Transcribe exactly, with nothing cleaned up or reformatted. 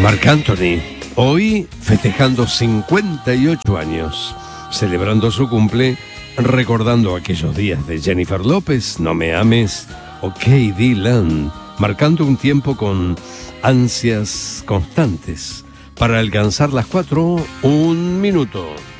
Marc Anthony, hoy festejando cincuenta y ocho años, celebrando su cumple, recordando aquellos días de Jennifer López, No Me Ames, o K.D. Lang, marcando un tiempo con ansias constantes para alcanzar las cuatro, un minuto.